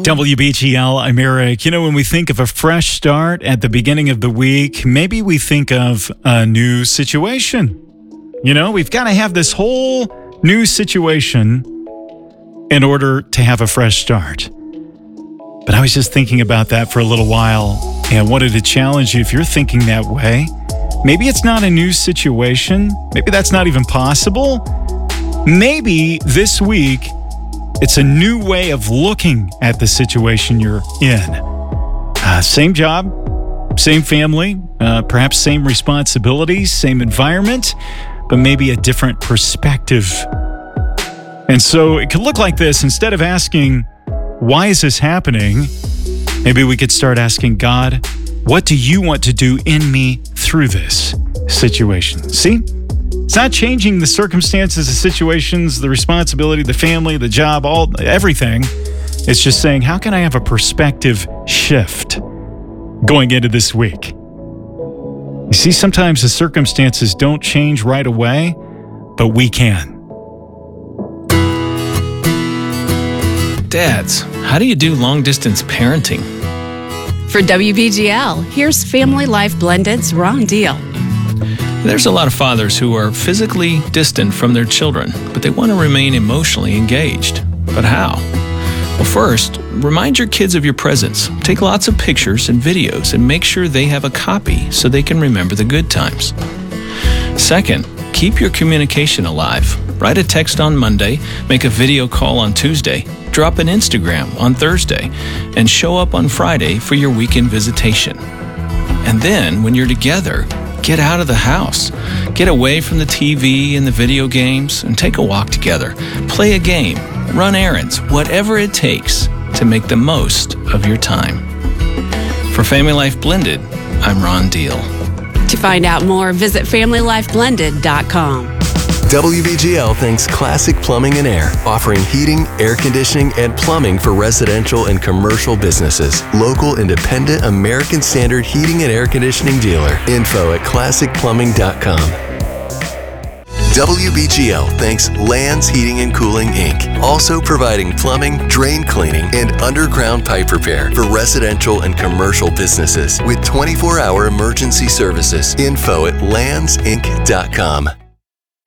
WBGL, I'm Eric. You know, when we think of a fresh start at the beginning of the week, maybe we think of a new situation. You know, we've got to have this whole new situation in order to have a fresh start. But I was just thinking about that for a little while and wanted to challenge you if you're thinking that way. Maybe it's not a new situation. Maybe that's not even possible. Maybe this week, it's a new way of looking at the situation you're in. Same job, same family, perhaps same responsibilities, same environment, but maybe a different perspective. And so it could look like this. Instead of asking, why is this happening? Maybe we could start asking God, what do you want to do in me through this situation? See? It's not changing the circumstances, the situations, the responsibility, the family, the job, everything. It's just saying, how can I have a perspective shift going into this week? You see, sometimes the circumstances don't change right away, but we can. Dads, how do you do long-distance parenting? For WBGL, here's Family Life Blended's Ron Deal. There's a lot of fathers who are physically distant from their children, but they want to remain emotionally engaged. But how? Well, first, remind your kids of your presence. Take lots of pictures and videos and make sure they have a copy so they can remember the good times. Second, keep your communication alive. Write a text on Monday, make a video call on Tuesday, drop an Instagram on Thursday, and show up on Friday for your weekend visitation. And then, when you're together, get out of the house. Get away from the TV and the video games and take a walk together. Play a game, run errands, whatever it takes to make the most of your time. For Family Life Blended, I'm Ron Deal. To find out more, visit FamilyLifeBlended.com. WBGL thanks Classic Plumbing and Air, offering heating, air conditioning, and plumbing for residential and commercial businesses. Local, independent, American Standard heating and air conditioning dealer. Info at classicplumbing.com. WBGL thanks Lands Heating and Cooling, Inc., also providing plumbing, drain cleaning, and underground pipe repair for residential and commercial businesses with 24-hour emergency services. Info at landsinc.com.